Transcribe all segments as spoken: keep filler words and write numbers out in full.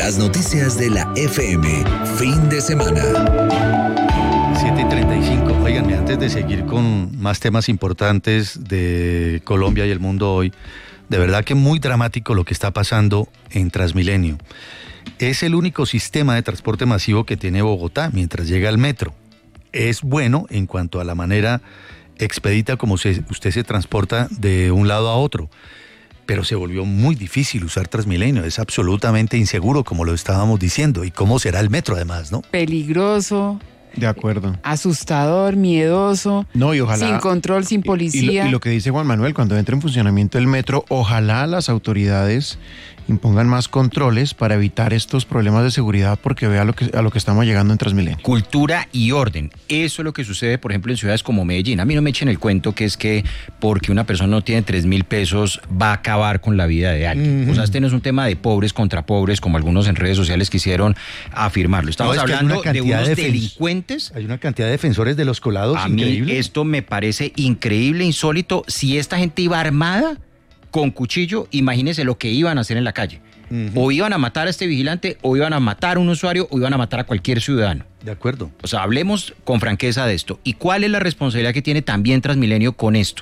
Las noticias de la F M, fin de semana. siete y treinta y cinco. Óiganme, antes de seguir con más temas importantes de Colombia y el mundo hoy, de verdad que muy dramático lo que está pasando en Transmilenio. Es el único sistema de transporte masivo que tiene Bogotá mientras llega el metro. Es bueno en cuanto a la manera expedita como se, usted se transporta de un lado a otro, pero se volvió muy difícil usar Transmilenio, es absolutamente inseguro como lo estábamos diciendo, y cómo será el metro además, ¿no? Peligroso. De acuerdo. Asustador, miedoso. No, y ojalá. Sin control, sin policía. Y, y, lo, y lo que dice Juan Manuel, cuando entre en funcionamiento el metro, ojalá las autoridades impongan más controles para evitar estos problemas de seguridad, porque vea lo que, a lo que estamos llegando en Transmilenio. Cultura y orden. Eso es lo que sucede, por ejemplo, en ciudades como Medellín. A mí no me echen el cuento que es que porque una persona no tiene tres mil pesos va a acabar con la vida de alguien. Mm-hmm. O sea, este no es un tema de pobres contra pobres, como algunos en redes sociales quisieron afirmarlo. Estamos no, es hablando de unos de delincuentes. Hay una cantidad de defensores de los colados a increíble. Mí esto me parece increíble, insólito. Si esta gente iba armada con cuchillo, imagínense lo que iban a hacer en la calle. Uh-huh. O iban a matar a este vigilante, o iban a matar a un usuario, o iban a matar a cualquier ciudadano. De acuerdo. O sea, hablemos con franqueza de esto. ¿Y cuál es la responsabilidad que tiene también Transmilenio con esto?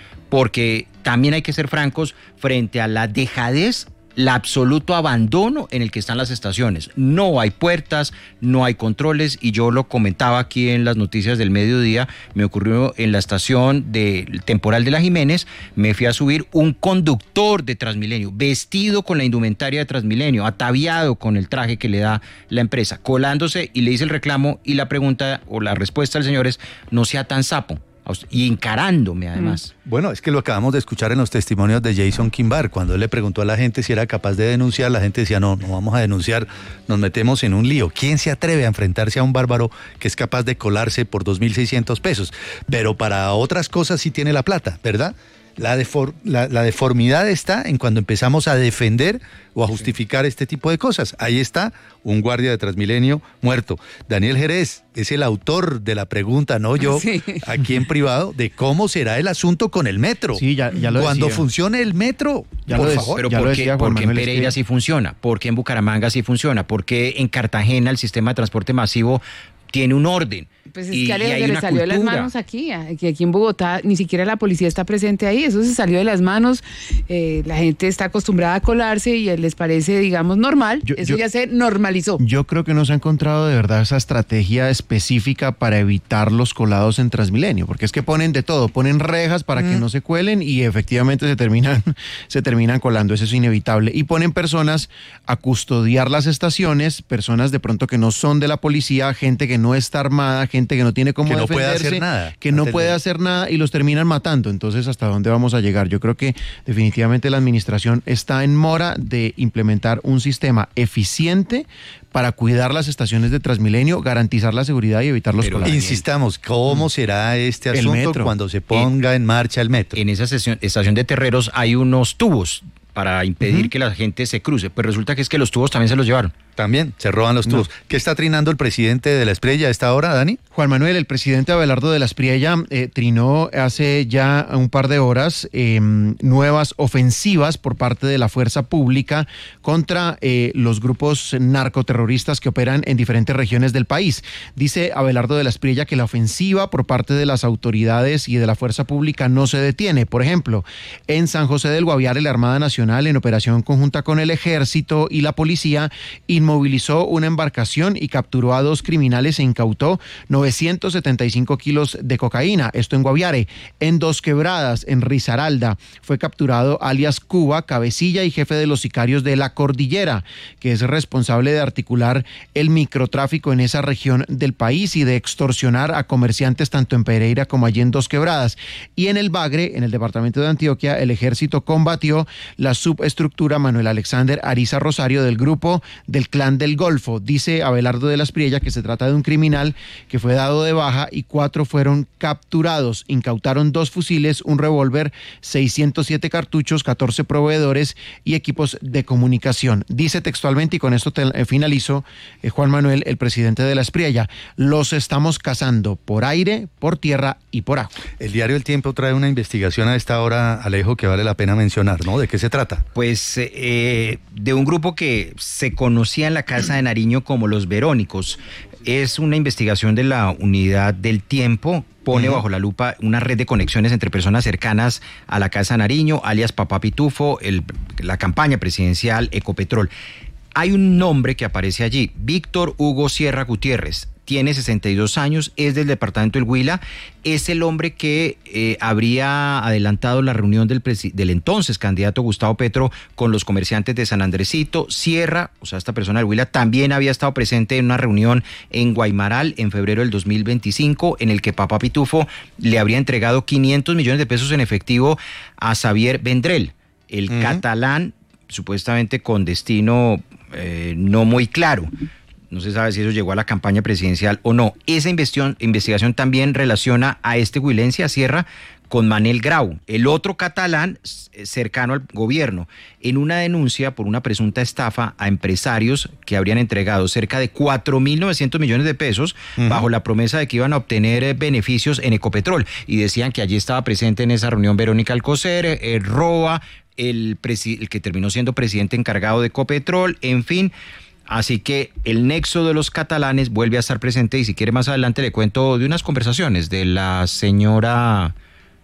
Porque también hay que ser francos frente a la dejadez, el absoluto abandono en el que están las estaciones. No hay puertas, no hay controles, y yo lo comentaba aquí en las noticias del mediodía. Me ocurrió en la estación del Temporal de la Jiménez, me fui a subir un conductor de Transmilenio, vestido con la indumentaria de Transmilenio, ataviado con el traje que le da la empresa, colándose, y le hice el reclamo, y la pregunta o la respuesta del señor es: no sea tan sapo. Y encarándome además. Bueno, es que lo acabamos de escuchar en los testimonios de Jason Kimbar. Cuando él le preguntó a la gente si era capaz de denunciar, la gente decía: no, no vamos a denunciar, nos metemos en un lío. ¿Quién se atreve a enfrentarse a un bárbaro que es capaz de colarse por dos mil seiscientos pesos? Pero para otras cosas sí tiene la plata, ¿verdad? La, defor- la, la deformidad está en cuando empezamos a defender o a justificar este tipo de cosas. Ahí está un guardia de Transmilenio muerto. Daniel Jerez es el autor de la pregunta, no yo, sí. Aquí en privado, de cómo será el asunto con el metro. Sí, ya, ya lo Cuando decía. funcione el metro, ya por lo favor. Pero ya ¿por lo qué, decía ¿por qué en Manuel, Pereira es que... sí funciona? ¿Por qué en Bucaramanga sí funciona? ¿Por qué en Cartagena el sistema de transporte masivo tiene un orden? Pues es y, que Alejo, se le salió de las manos aquí, aquí, aquí en Bogotá, ni siquiera la policía está presente ahí, eso se salió de las manos, eh, la gente está acostumbrada a colarse y les parece, digamos, normal, yo, eso yo, ya se normalizó. Yo creo que no se ha encontrado de verdad esa estrategia específica para evitar los colados en Transmilenio, porque es que ponen de todo, ponen rejas para mm. que no se cuelen y efectivamente se terminan, se terminan colando, eso es inevitable, y ponen personas a custodiar las estaciones, personas de pronto que no son de la policía, gente que no está armada, gente que no tiene cómo que no defenderse, puede hacer nada, que no puede hacer nada y los terminan matando. Entonces, ¿hasta dónde vamos a llegar? Yo creo que definitivamente la administración está en mora de implementar un sistema eficiente para cuidar las estaciones de Transmilenio, garantizar la seguridad y evitar los colapsos. Insistamos, ¿cómo será este asunto cuando se ponga en, en marcha el metro? En esa sesión, estación de Terreros hay unos tubos para impedir uh-huh. que la gente se cruce, pues resulta que es que los tubos también se los llevaron. También, se roban los tubos. No. ¿Qué está trinando el presidente de la Espriella a esta hora, Dani? Juan Manuel, el presidente Abelardo de la Espriella eh, trinó hace ya un par de horas eh, nuevas ofensivas por parte de la fuerza pública contra eh, los grupos narcoterroristas que operan en diferentes regiones del país. Dice Abelardo de la Espriella que la ofensiva por parte de las autoridades y de la fuerza pública no se detiene. Por ejemplo, en San José del Guaviare, la Armada Nacional, en operación conjunta con el Ejército y la Policía, inmovilizó una embarcación y capturó a dos criminales e incautó novecientos setenta y cinco kilos de cocaína, esto en Guaviare. En Dos Quebradas, en Risaralda, fue capturado alias Cuba, cabecilla y jefe de los sicarios de La Cordillera, que es responsable de articular el microtráfico en esa región del país y de extorsionar a comerciantes tanto en Pereira como allí en Dos Quebradas. Y en el Bagre, en el departamento de Antioquia, el ejército combatió la subestructura Manuel Alexander Ariza Rosario del grupo del Clan del Golfo. Dice Abelardo de la Espriella que se trata de un criminal que fue dado de baja y cuatro fueron capturados. Incautaron dos fusiles, un revólver, seiscientos siete cartuchos, catorce proveedores y equipos de comunicación. Dice textualmente, y con esto te, eh, finalizo, eh, Juan Manuel, el presidente de la Espriella: los estamos cazando por aire, por tierra y por agua. El diario El Tiempo trae una investigación a esta hora, Alejo, que vale la pena mencionar, ¿no? ¿De qué se trata? trata? Pues eh, de un grupo que se conocía en la Casa de Nariño como los Verónicos. Es una investigación de la Unidad del Tiempo, pone uh-huh. bajo la lupa una red de conexiones entre personas cercanas a la Casa de Nariño, alias Papá Pitufo, el, la campaña presidencial Ecopetrol. Hay un nombre que aparece allí, Víctor Hugo Sierra Gutiérrez. Tiene sesenta y dos años, es del departamento del Huila, es el hombre que eh, habría adelantado la reunión del, presi- del entonces candidato Gustavo Petro con los comerciantes de San Andresito. Sierra, o sea, esta persona del Huila, también había estado presente en una reunión en Guaymaral en febrero del dos mil veinticinco, en el que Papá Pitufo le habría entregado quinientos millones de pesos en efectivo a Xavier Vendrell, el uh-huh. catalán, supuestamente con destino eh, no muy claro. No se sabe si eso llegó a la campaña presidencial o no. Esa investigación, investigación también relaciona a este huilense, a Sierra, con Manel Grau, el otro catalán cercano al gobierno, en una denuncia por una presunta estafa a empresarios que habrían entregado cerca de cuatro mil novecientos millones de pesos uh-huh. bajo la promesa de que iban a obtener beneficios en Ecopetrol. Y decían que allí estaba presente en esa reunión Verónica Alcocer, eh, Roa, el, presi- el que terminó siendo presidente encargado de Ecopetrol, en fin. Así que el nexo de los catalanes vuelve a estar presente, y si quiere más adelante le cuento de unas conversaciones de la señora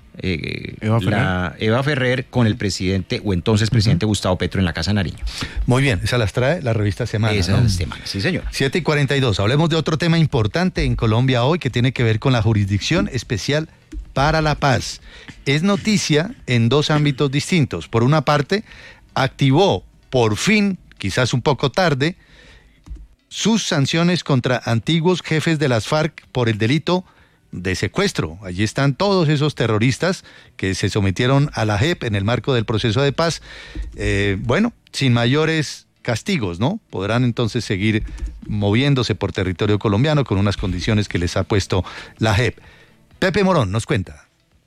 eh, Eva, Ferrer. La, Eva Ferrer con el presidente o entonces presidente uh-huh. Gustavo Petro en la Casa de Nariño. Muy bien, esa las trae la revista Semana. Esa ¿no? Semana, sí señor. siete y cuarenta y dos, hablemos de otro tema importante en Colombia hoy que tiene que ver con la Jurisdicción Especial para la Paz. Es noticia en dos ámbitos distintos. Por una parte, activó por fin, quizás un poco tarde, sus sanciones contra antiguos jefes de las FARC por el delito de secuestro. Allí están todos esos terroristas que se sometieron a la J E P en el marco del proceso de paz. Eh, bueno, sin mayores castigos, ¿no? Podrán entonces seguir moviéndose por territorio colombiano con unas condiciones que les ha puesto la J E P. Pepe Morón nos cuenta.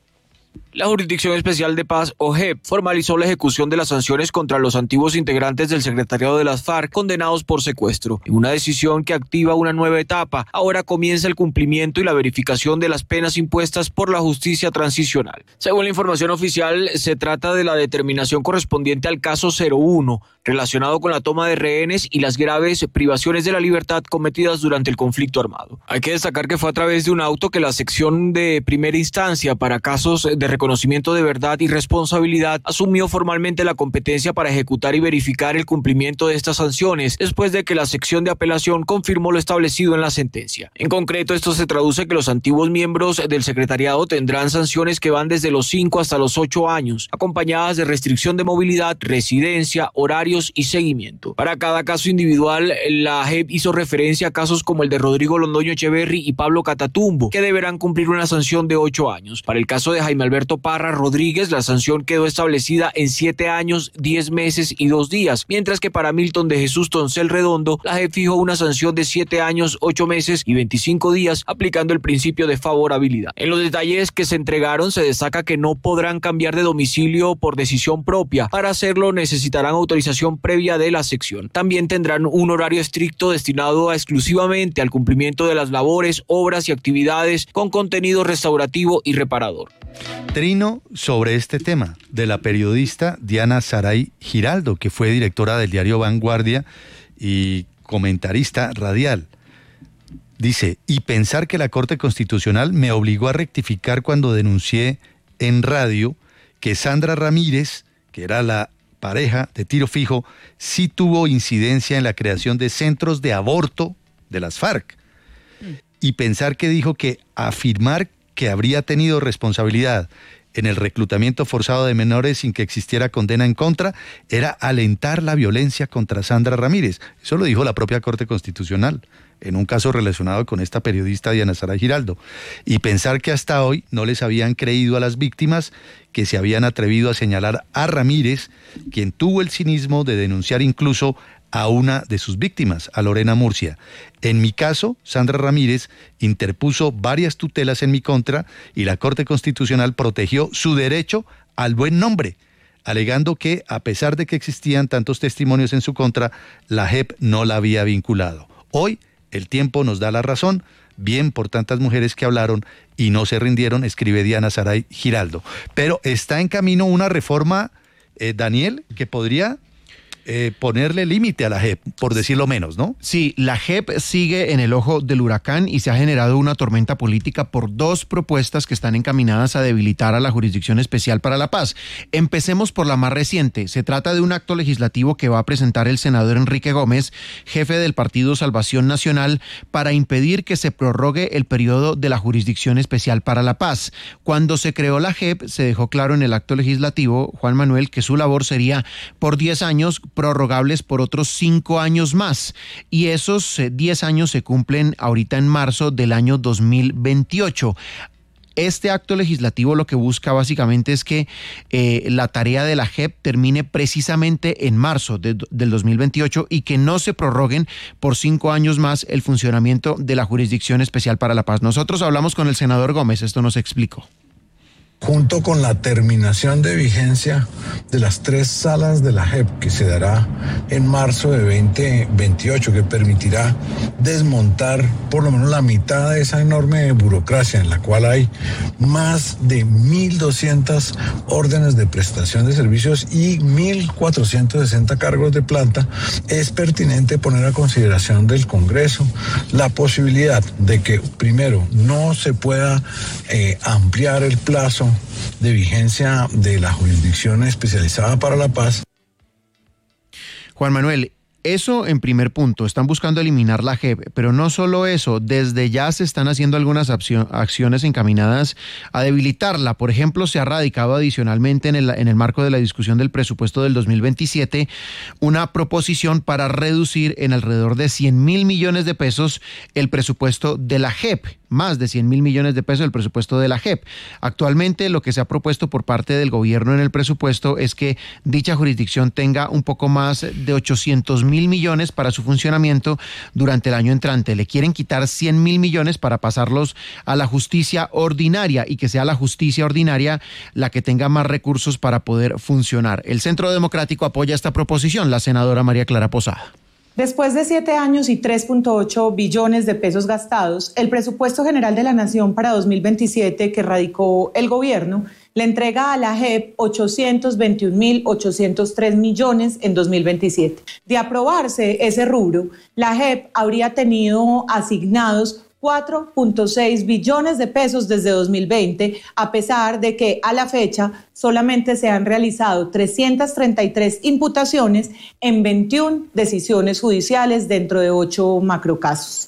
La Jurisdicción Especial de Paz, o J E P, formalizó la ejecución de las sanciones contra los antiguos integrantes del secretariado de las FARC condenados por secuestro, en una decisión que activa una nueva etapa. Ahora comienza el cumplimiento y la verificación de las penas impuestas por la justicia transicional. Según la información oficial, se trata de la determinación correspondiente al caso cero uno, relacionado con la toma de rehenes y las graves privaciones de la libertad cometidas durante el conflicto armado. Hay que destacar que fue a través de un auto que la sección de primera instancia para casos de reconocimiento de verdad y responsabilidad asumió formalmente la competencia para ejecutar y verificar el cumplimiento de estas sanciones, después de que la sección de apelación confirmó lo establecido en la sentencia. En concreto, esto se traduce que los antiguos miembros del secretariado tendrán sanciones que van desde los cinco hasta los ocho años, acompañadas de restricción de movilidad, residencia, horarios y seguimiento. Para cada caso individual, la J E P hizo referencia a casos como el de Rodrigo Londoño Echeverry y Pablo Catatumbo, que deberán cumplir una sanción de ocho años. Para el caso de Jaime Alberto Parra Rodríguez, la sanción quedó establecida en siete años, diez meses y dos días, mientras que para Milton de Jesús Toncel Redondo, la J E P fijó una sanción de siete años, ocho meses y veinticinco días, aplicando el principio de favorabilidad. En los detalles que se entregaron, se destaca que no podrán cambiar de domicilio por decisión propia. Para hacerlo, necesitarán autorización previa de la sección. También tendrán un horario estricto destinado a exclusivamente al cumplimiento de las labores, obras y actividades con contenido restaurativo y reparador. Trino sobre este tema de la periodista Diana Saray Giraldo, que fue directora del diario Vanguardia y comentarista radial. Dice, y pensar que la Corte Constitucional me obligó a rectificar cuando denuncié en radio que Sandra Ramírez, que era la pareja de Tiro Fijo, sí tuvo incidencia en la creación de centros de aborto de las FARC. Mm. Y pensar que dijo que afirmar que habría tenido responsabilidad en el reclutamiento forzado de menores sin que existiera condena en contra era alentar la violencia contra Sandra Ramírez. Eso lo dijo la propia Corte Constitucional en un caso relacionado con esta periodista Diana Saray Giraldo. Y pensar que hasta hoy no les habían creído a las víctimas que se habían atrevido a señalar a Ramírez, quien tuvo el cinismo de denunciar incluso a una de sus víctimas, a Lorena Murcia. En mi caso, Sandra Ramírez interpuso varias tutelas en mi contra y la Corte Constitucional protegió su derecho al buen nombre, alegando que, a pesar de que existían tantos testimonios en su contra, la J E P no la había vinculado. Hoy, el tiempo nos da la razón, bien por tantas mujeres que hablaron y no se rindieron, escribe Diana Saray Giraldo. Pero está en camino una reforma eh, Daniel, que podría eh, ponerle límite a la J E P, por decirlo menos, ¿no? Sí, la J E P sigue en el ojo del huracán y se ha generado una tormenta política por dos propuestas que están encaminadas a debilitar a la Jurisdicción Especial para la Paz. Empecemos por la más reciente. Se trata de un acto legislativo que va a presentar el senador Enrique Gómez, jefe del Partido Salvación Nacional, para impedir que se prorrogue el periodo de la Jurisdicción Especial para la Paz. Cuando se creó la J E P, se dejó claro en el acto legislativo, Juan Manuel, que su labor sería por diez años, prorrogables por otros cinco años más. Y esos diez años se cumplen ahorita en marzo del año dos mil veintiocho. Este acto legislativo lo que busca básicamente es que eh, la tarea de la J E P termine precisamente en marzo de, del dos mil veintiocho y que no se prorroguen por cinco años más el funcionamiento de la Jurisdicción Especial para la Paz. Nosotros hablamos con el senador Gómez, esto nos explicó. Junto con la terminación de vigencia de las tres salas de la J E P que se dará en marzo de veinte veintiocho, que permitirá desmontar por lo menos la mitad de esa enorme burocracia en la cual hay más de mil doscientas órdenes de prestación de servicios y mil cuatrocientos sesenta cargos de planta, es pertinente poner a consideración del Congreso la posibilidad de que primero no se pueda eh, ampliar el plazo de vigencia de la Jurisdicción Especializada para la Paz. Juan Manuel, eso en primer punto, están buscando eliminar la J E P, pero no solo eso, desde ya se están haciendo algunas acciones encaminadas a debilitarla. Por ejemplo, se ha radicado adicionalmente en el, en el marco de la discusión del presupuesto del dos mil veintisiete una proposición para reducir en alrededor de cien mil millones de pesos el presupuesto de la J E P. Más de cien mil millones de pesos el presupuesto de la J E P. Actualmente lo que se ha propuesto por parte del gobierno en el presupuesto es que dicha jurisdicción tenga un poco más de ochocientos mil millones para su funcionamiento durante el año entrante. Le quieren quitar cien mil millones para pasarlos a la justicia ordinaria y que sea la justicia ordinaria la que tenga más recursos para poder funcionar. El Centro Democrático apoya esta proposición, la senadora María Clara Posada. Después de siete años y tres punto ocho billones de pesos gastados, el presupuesto general de la Nación para dos mil veintisiete que radicó el gobierno le entrega a la J E P ochocientos veintiún mil ochocientos tres millones en dos mil veintisiete. De aprobarse ese rubro, la J E P habría tenido asignados cuatro punto seis billones de pesos desde dos mil veinte, a pesar de que a la fecha solamente se han realizado trescientas treinta y tres imputaciones en veintiuna decisiones judiciales dentro de ocho macrocasos.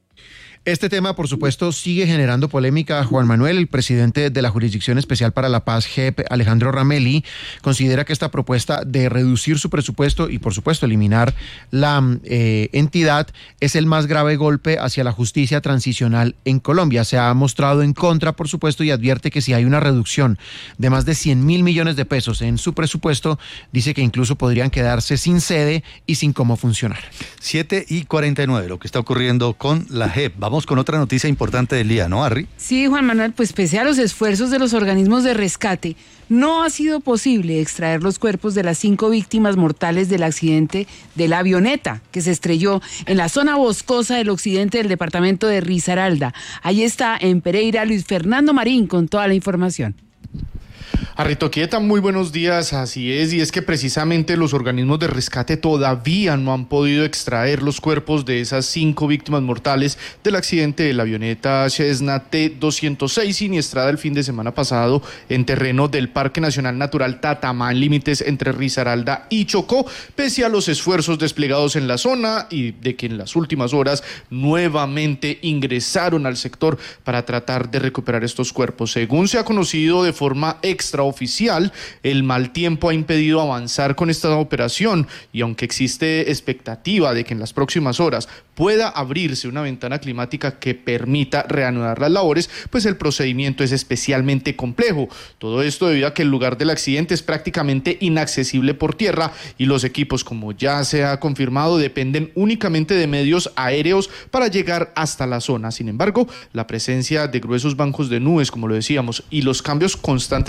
Este tema, por supuesto, sigue generando polémica. Juan Manuel, el presidente de la Jurisdicción Especial para la Paz, J E P, Alejandro Ramelli, considera que esta propuesta de reducir su presupuesto y, por supuesto, eliminar la eh, entidad es el más grave golpe hacia la justicia transicional en Colombia. Se ha mostrado en contra, por supuesto, y advierte que si hay una reducción de más de cien mil millones de pesos en su presupuesto, dice que incluso podrían quedarse sin sede y sin cómo funcionar. siete y cuarenta y nueve, lo que está ocurriendo con la J E P. Vamos con otra noticia importante del día, ¿no, Harry? Sí, Juan Manuel, pues pese a los esfuerzos de los organismos de rescate, no ha sido posible extraer los cuerpos de las cinco víctimas mortales del accidente de la avioneta que se estrelló en la zona boscosa del occidente del departamento de Risaralda. Ahí está, en Pereira, Luis Fernando Marín con toda la información. Arritoquieta, muy buenos días, así es, y es que precisamente los organismos de rescate todavía no han podido extraer los cuerpos de esas cinco víctimas mortales del accidente de la avioneta Cessna T doscientos seis siniestrada el fin de semana pasado en terreno del Parque Nacional Natural Tatamá, en límites entre Risaralda y Chocó, pese a los esfuerzos desplegados en la zona y de que en las últimas horas nuevamente ingresaron al sector para tratar de recuperar estos cuerpos. Según se ha conocido de forma extraoficial, el mal tiempo ha impedido avanzar con esta operación y aunque existe expectativa de que en las próximas horas pueda abrirse una ventana climática que permita reanudar las labores, pues el procedimiento es especialmente complejo. Todo esto debido a que el lugar del accidente es prácticamente inaccesible por tierra y los equipos, como ya se ha confirmado, dependen únicamente de medios aéreos para llegar hasta la zona. Sin embargo, la presencia de gruesos bancos de nubes, como lo decíamos, y los cambios constantes del clima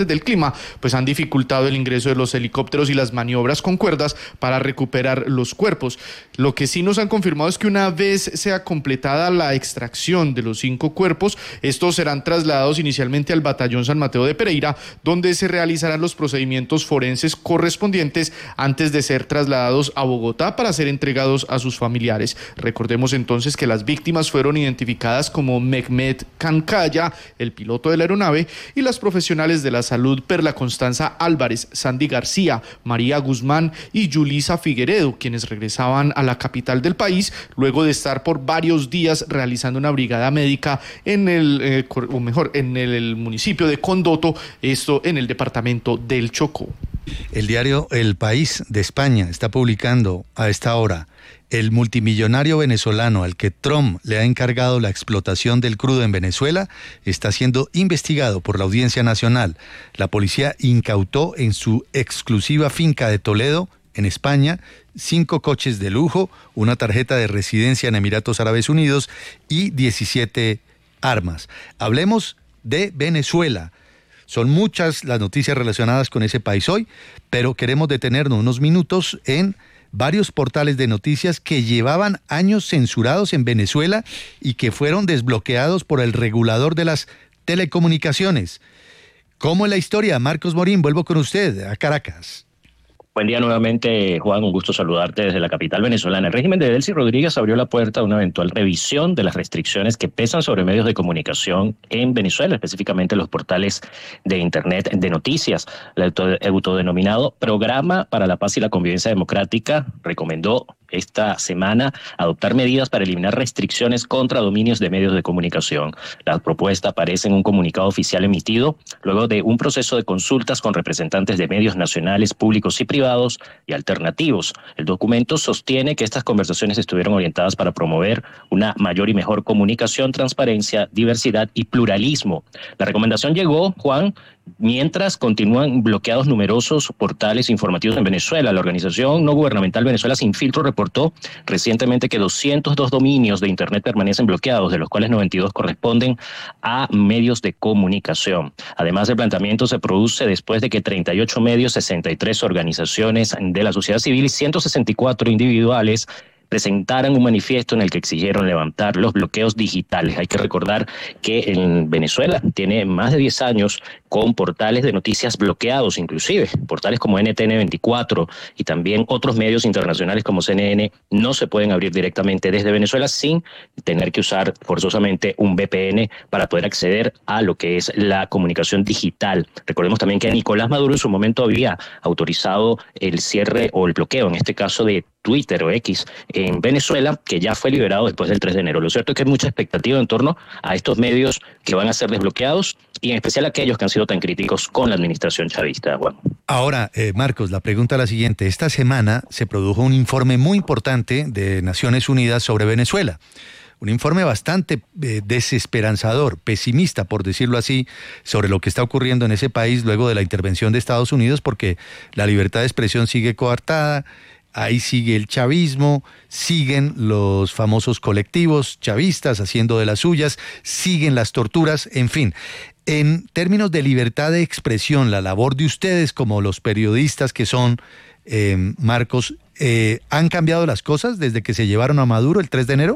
clima, pues han dificultado el ingreso de los helicópteros y las maniobras con cuerdas para recuperar los cuerpos. Lo que sí nos han confirmado es que una vez sea completada la extracción de los cinco cuerpos, estos serán trasladados inicialmente al Batallón San Mateo de Pereira, donde se realizarán los procedimientos forenses correspondientes antes de ser trasladados a Bogotá para ser entregados a sus familiares. Recordemos entonces que las víctimas fueron identificadas como Mehmet Cancaya, el piloto de la aeronave, y las profesionales de la salud Perla Constanza Álvarez, Sandy García, María Guzmán y Yulisa Figueredo, quienes regresaban a la capital del país luego de estar por varios días realizando una brigada médica en el, eh, o mejor, en el, el municipio de Condoto, esto en el departamento del Chocó. El diario El País de España está publicando a esta hora: el multimillonario venezolano al que Trump le ha encargado la explotación del crudo en Venezuela está siendo investigado por la Audiencia Nacional. La policía incautó en su exclusiva finca de Toledo, en España, cinco coches de lujo, una tarjeta de residencia en Emiratos Árabes Unidos y diecisiete armas. Hablemos de Venezuela. Son muchas las noticias relacionadas con ese país hoy, pero queremos detenernos unos minutos en varios portales de noticias que llevaban años censurados en Venezuela y que fueron desbloqueados por el regulador de las telecomunicaciones. ¿Cómo es la historia? Marcos Morín, vuelvo con usted a Caracas. Buen día nuevamente, Juan, un gusto saludarte desde la capital venezolana. El régimen de Delcy Rodríguez abrió la puerta a una eventual revisión de las restricciones que pesan sobre medios de comunicación en Venezuela, específicamente los portales de Internet de noticias. El autodenominado Programa para la Paz y la Convivencia Democrática recomendó esta semana adoptar medidas para eliminar restricciones contra dominios de medios de comunicación. La propuesta aparece en un comunicado oficial emitido luego de un proceso de consultas con representantes de medios nacionales, públicos y privados y alternativos. El documento sostiene que estas conversaciones estuvieron orientadas para promover una mayor y mejor comunicación, transparencia, diversidad y pluralismo. La recomendación llegó, Juan, mientras continúan bloqueados numerosos portales informativos en Venezuela. La organización no gubernamental Venezuela Sin Filtro reportó recientemente que doscientos dos dominios de Internet permanecen bloqueados, de los cuales noventa y dos corresponden a medios de comunicación. Además, el planteamiento se produce después de que treinta y ocho medios, sesenta y tres organizaciones de la sociedad civil y ciento sesenta y cuatro individuales presentaran un manifiesto en el que exigieron levantar los bloqueos digitales. Hay que recordar que en Venezuela tiene más de diez años con portales de noticias bloqueados, inclusive portales como N T N veinticuatro y también otros medios internacionales como C N N no se pueden abrir directamente desde Venezuela sin tener que usar forzosamente un V P N para poder acceder a lo que es la comunicación digital. Recordemos también que Nicolás Maduro en su momento había autorizado el cierre o el bloqueo, en este caso de Twitter o X en Venezuela, que ya fue liberado después del tres de enero. Lo cierto es que hay mucha expectativa en torno a estos medios que van a ser desbloqueados y en especial aquellos que han sido tan críticos con la administración chavista. Bueno. Ahora, eh, Marcos, la pregunta es la siguiente. Esta semana se produjo un informe muy importante de Naciones Unidas sobre Venezuela. Un informe bastante eh, desesperanzador, pesimista, por decirlo así, sobre lo que está ocurriendo en ese país luego de la intervención de Estados Unidos, porque la libertad de expresión sigue coartada. Ahí sigue el chavismo, siguen los famosos colectivos chavistas haciendo de las suyas, siguen las torturas, en fin. En términos de libertad de expresión, la labor de ustedes como los periodistas que son, eh, Marcos, eh, ¿han cambiado las cosas desde que se llevaron a Maduro el tres de enero?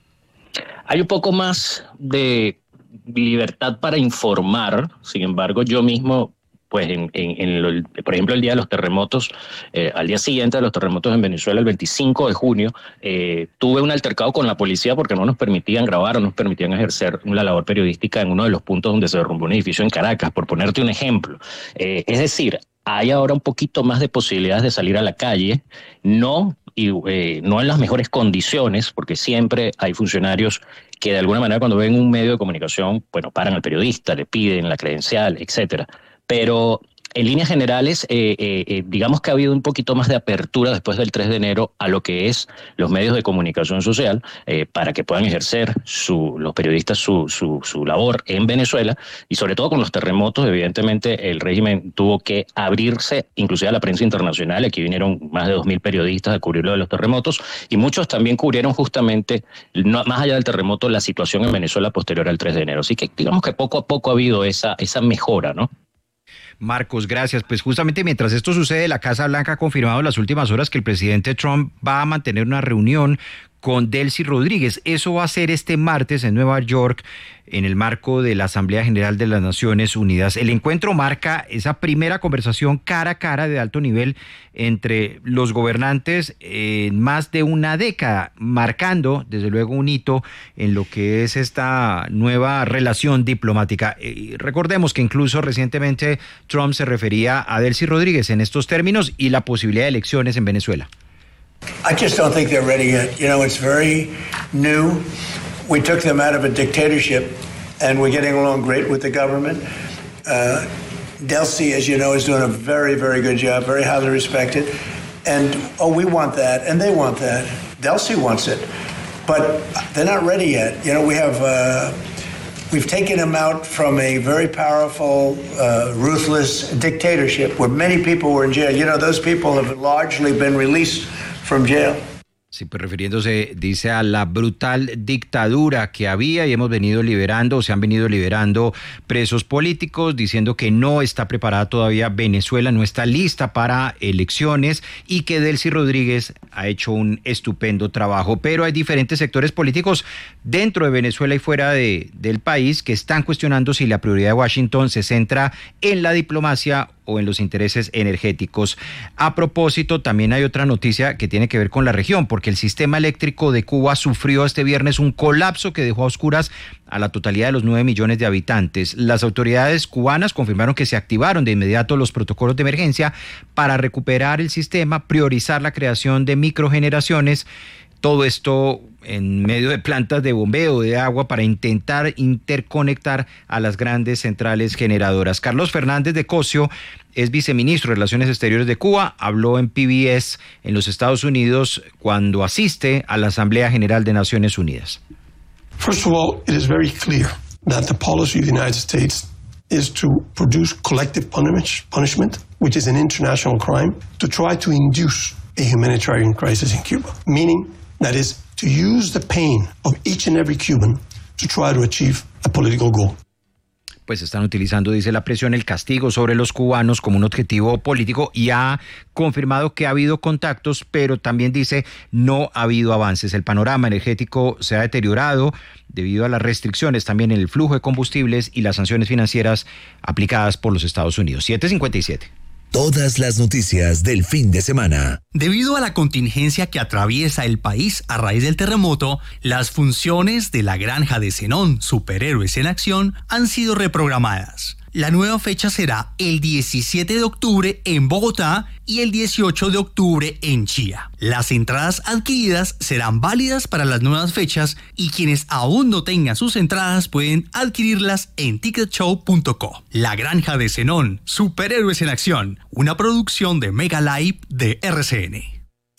Hay un poco más de libertad para informar, sin embargo, yo mismo... Pues, en, en, en lo, por ejemplo, el día de los terremotos, eh, al día siguiente de los terremotos en Venezuela, el veinticinco de junio, eh, tuve un altercado con la policía porque no nos permitían grabar o no nos permitían ejercer la labor periodística en uno de los puntos donde se derrumbó un edificio en Caracas, por ponerte un ejemplo. Eh, es decir, hay ahora un poquito más de posibilidades de salir a la calle, no, y, eh, no en las mejores condiciones, porque siempre hay funcionarios que de alguna manera cuando ven un medio de comunicación, bueno, paran al periodista, le piden la credencial, etcétera. Pero en líneas generales, eh, eh, eh, digamos que ha habido un poquito más de apertura después del tres de enero a lo que es los medios de comunicación social eh, para que puedan ejercer su, los periodistas su, su, su labor en Venezuela y sobre todo con los terremotos. Evidentemente el régimen tuvo que abrirse inclusive a la prensa internacional. Aquí vinieron más de dos mil periodistas a cubrir lo de los terremotos y muchos también cubrieron justamente, no, más allá del terremoto, la situación en Venezuela posterior al tres de enero. Así que digamos que poco a poco ha habido esa, esa mejora, ¿no? Marcos, gracias. Pues justamente mientras esto sucede, la Casa Blanca ha confirmado en las últimas horas que el presidente Trump va a mantener una reunión con Delcy Rodríguez. Eso va a ser este martes en Nueva York, en el marco de la Asamblea General de las Naciones Unidas. El encuentro marca esa primera conversación cara a cara de alto nivel entre los gobernantes en más de una década, marcando desde luego un hito en lo que es esta nueva relación diplomática. Y recordemos que incluso recientemente Trump se refería a Delcy Rodríguez en estos términos y la posibilidad de elecciones en Venezuela. I just don't think they're ready yet. You know, it's very new. We took them out of a dictatorship, and we're getting along great with the government. Uh, Delcy, as you know, is doing a very, very good job, very highly respected. And, oh, we want that, and they want that. Delcy wants it, but they're not ready yet. You know, we have... Uh, We've taken them out from a very powerful, uh, ruthless dictatorship where many people were in jail. You know, those people have largely been released from jail. Sí, pues refiriéndose, dice, a la brutal dictadura que había y hemos venido liberando, o se han venido liberando presos políticos, diciendo que no está preparada todavía Venezuela, no está lista para elecciones y que Delcy Rodríguez ha hecho un estupendo trabajo. Pero hay diferentes sectores políticos dentro de Venezuela y fuera de, del país que están cuestionando si la prioridad de Washington se centra en la diplomacia o en los intereses energéticos. A propósito, también hay otra noticia que tiene que ver con la región, porque el sistema eléctrico de Cuba sufrió este viernes un colapso que dejó a oscuras a la totalidad de los nueve millones de habitantes. Las autoridades cubanas confirmaron que se activaron de inmediato los protocolos de emergencia para recuperar el sistema, priorizar la creación de microgeneraciones. Todo esto en medio de plantas de bombeo de agua para intentar interconectar a las grandes centrales generadoras. Carlos Fernández de Cosio es viceministro de Relaciones Exteriores de Cuba, habló en P B S en los Estados Unidos cuando asiste a la Asamblea General de Naciones Unidas. First of all, it is very clear that the policy of the United States is to produce collective punishment, which is an international crime, to try to induce a humanitarian crisis in Cuba, meaning that is to use the pain of each and every Cuban to try to achieve a political goal. Pues están utilizando, dice, la presión, el castigo sobre los cubanos como un objetivo político y ha confirmado que ha habido contactos, pero también dice no ha habido avances. El panorama energético se ha deteriorado debido a las restricciones también en el flujo de combustibles y las sanciones financieras aplicadas por los Estados Unidos. siete cincuenta y siete. Todas las noticias del fin de semana. Debido a la contingencia que atraviesa el país a raíz del terremoto, las funciones de la Granja de Zenón, Superhéroes en Acción, han sido reprogramadas. La nueva fecha será el diecisiete de octubre en Bogotá y el dieciocho de octubre en Chía. Las entradas adquiridas serán válidas para las nuevas fechas y quienes aún no tengan sus entradas pueden adquirirlas en ticket show punto co. La Granja de Zenón, Superhéroes en Acción, una producción de Mega Live de R C N.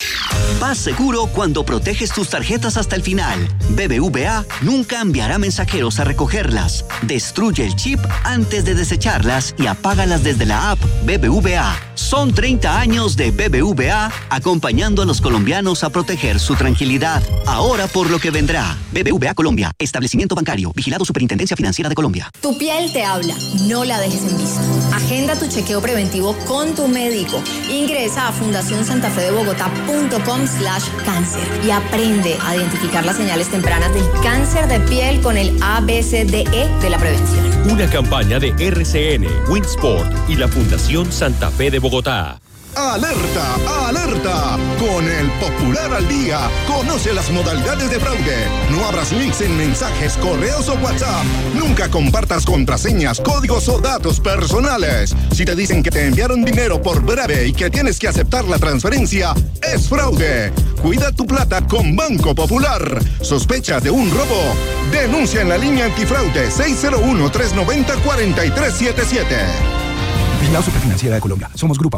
Vas seguro cuando proteges tus tarjetas hasta el final. B B V A nunca enviará mensajeros a recogerlas. Destruye el chip antes de desecharlas y apágalas desde la app B B V A. Son treinta años de B B V A acompañando a los colombianos a proteger su tranquilidad. Ahora por lo que vendrá. B B V A Colombia, establecimiento bancario, vigilado Superintendencia Financiera de Colombia. Tu piel te habla, no la dejes en visto. Agenda tu chequeo preventivo con tu médico. Ingresa a fundación santa fe de bogotá punto com slash cáncer y aprende a identificar las señales tempranas del cáncer de piel con el A B C D E de la prevención. Una campaña de R C N, Winsport y la Fundación Santa Fe de Bogotá. ¡Alerta! ¡Alerta! Con el Popular al Día, conoce las modalidades de fraude. No abras links en mensajes, correos o WhatsApp. Nunca compartas contraseñas, códigos o datos personales. Si te dicen que te enviaron dinero por breve y que tienes que aceptar la transferencia, es fraude. Cuida tu plata con Banco Popular. ¿Sospechas de un robo? Denuncia en la línea antifraude seis cero uno, tres nueve cero, cuatro tres siete siete. Vigilado Superfinanciera de Colombia. Somos Grupo Aval.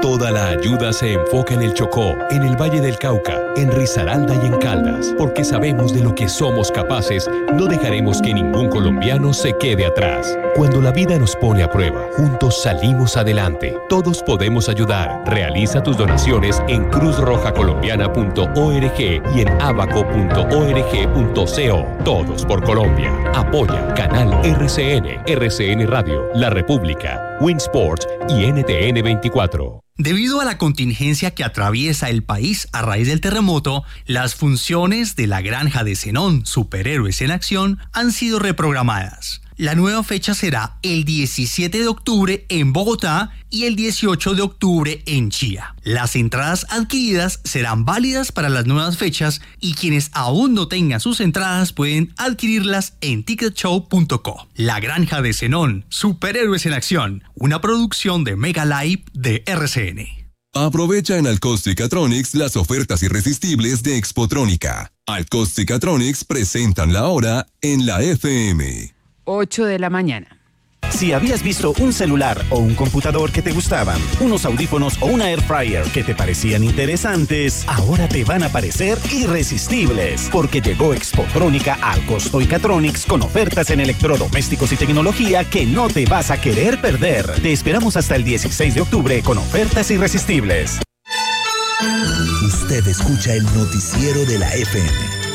Toda la ayuda se enfoca en el Chocó, en el Valle del Cauca, en Risaralda y en Caldas, porque sabemos de lo que somos capaces, no dejaremos que ningún colombiano se quede atrás. Cuando la vida nos pone a prueba, juntos salimos adelante. Todos podemos ayudar. Realiza tus donaciones en cruz roja colombiana punto org y en abaco punto org punto co. Todos por Colombia. Apoya Canal R C N, R C N Radio, La República, Winsport y N T N veinticuatro. Debido a la contingencia que atraviesa el país a raíz del terremoto, las funciones de la Granja de Zenón, Superhéroes en Acción, han sido reprogramadas. La nueva fecha será el diecisiete de octubre en Bogotá y el dieciocho de octubre en Chía. Las entradas adquiridas serán válidas para las nuevas fechas y quienes aún no tengan sus entradas pueden adquirirlas en ticket show punto co. La Granja de Zenón, Superhéroes en Acción, una producción de Mega Live de R C N. Aprovecha en Alcostica-Tronics las ofertas irresistibles de Expotrónica. Alcostica-Tronics presentan la hora en la F M. ocho de la mañana. Si habías visto un celular o un computador que te gustaban, unos audífonos o una air fryer que te parecían interesantes, ahora te van a parecer irresistibles, porque llegó Expotrónica al Costoicatronics con ofertas en electrodomésticos y tecnología que no te vas a querer perder. Te esperamos hasta el dieciséis de octubre con ofertas irresistibles. Usted escucha el noticiero de la F M.